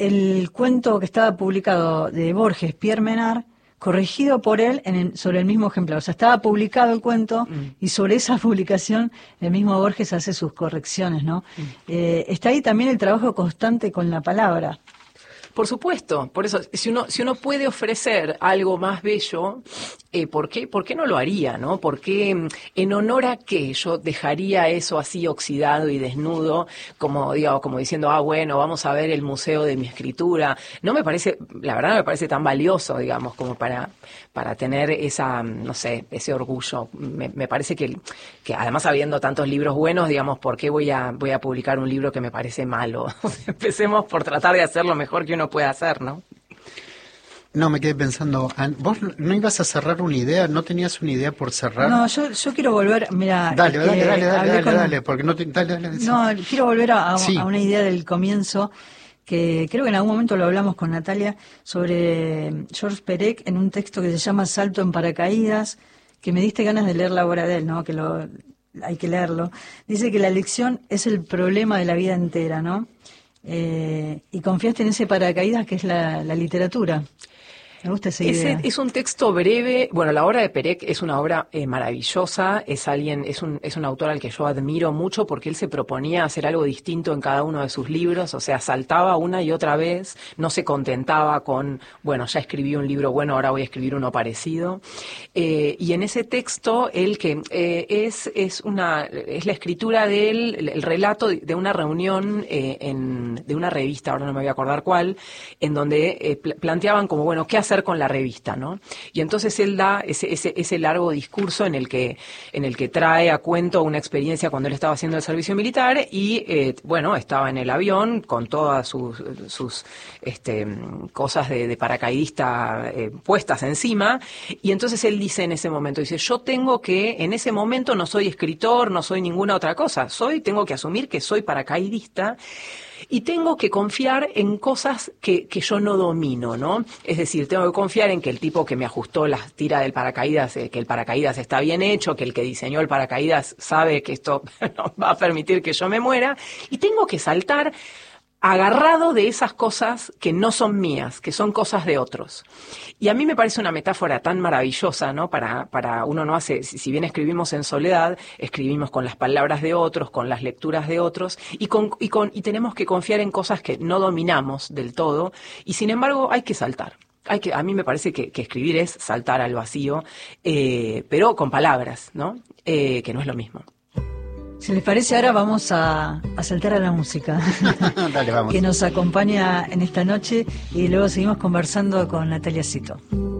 el cuento que estaba publicado de Borges, Pierre Menard, corregido por él sobre el mismo ejemplar. O sea, estaba publicado el cuento y sobre esa publicación el mismo Borges hace sus correcciones, ¿no? Está ahí también el trabajo constante con la palabra. Por supuesto, por eso, si uno puede ofrecer algo más bello, ¿por qué no lo haría, no? ¿Por qué, en honor a qué yo dejaría eso así oxidado y desnudo, como diciendo, bueno, vamos a ver el museo de mi escritura? No me parece, la verdad no me parece tan valioso, digamos, como para tener esa, no sé, ese orgullo. Me parece que además habiendo tantos libros buenos, digamos, ¿por qué voy a publicar un libro que me parece malo? Empecemos por tratar de hacer lo mejor que uno puede hacer, ¿no? No, me quedé pensando, ¿vos no ibas a cerrar una idea? ¿No tenías una idea por cerrar? No, yo quiero volver, mira... Dale, porque no te... Dale. No, quiero volver a Sí. una idea del comienzo, que creo que en algún momento lo hablamos con Natalia, sobre Georges Perec, en un texto que se llama Salto en paracaídas, que me diste ganas de leer la obra de él, ¿no? Que hay que leerlo. Dice que la elección es el problema de la vida entera, ¿no? Y confiaste en ese paracaídas que es la literatura. Me gusta esa idea. Es un texto breve. Bueno, la obra de Perec es una obra maravillosa. Es un autor al que yo admiro mucho porque él se proponía hacer algo distinto en cada uno de sus libros. O sea, saltaba una y otra vez. No se contentaba con, bueno, ya escribí un libro bueno, ahora voy a escribir uno parecido. Y en ese texto, él que es la escritura de él, el relato de una reunión de una revista, ahora no me voy a acordar cuál, en donde planteaban como, bueno, ¿qué hacer con la revista, ¿no? Y entonces él da ese largo discurso en el que trae a cuento una experiencia cuando él estaba haciendo el servicio militar y estaba en el avión con todas sus cosas de paracaidista puestas encima, y entonces él dice en ese momento, yo tengo que, en ese momento no soy escritor, no soy ninguna otra cosa, tengo que asumir que soy paracaidista y tengo que confiar en cosas que yo no domino, ¿no? Es decir, tengo que confiar en que el tipo que me ajustó las tiras del paracaídas, que el paracaídas está bien hecho, que el que diseñó el paracaídas sabe que esto no va a permitir que yo me muera, y tengo que saltar agarrado de esas cosas que no son mías, que son cosas de otros. Y a mí me parece una metáfora tan maravillosa, ¿no? Para uno no hace, si bien escribimos en soledad, escribimos con las palabras de otros, con las lecturas de otros, y tenemos que confiar en cosas que no dominamos del todo, y sin embargo hay que saltar. A mí me parece que escribir es saltar al vacío, pero con palabras, ¿no? Que no es lo mismo. Si les parece, ahora vamos a saltar a la música. Dale, vamos. Que nos acompaña en esta noche y luego seguimos conversando con Natalia Cito.